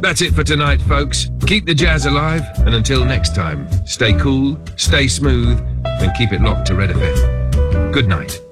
That's it for tonight, folks. Keep the jazz alive, and until next time, stay cool, stay smooth, and keep it locked to Red FM. Good night.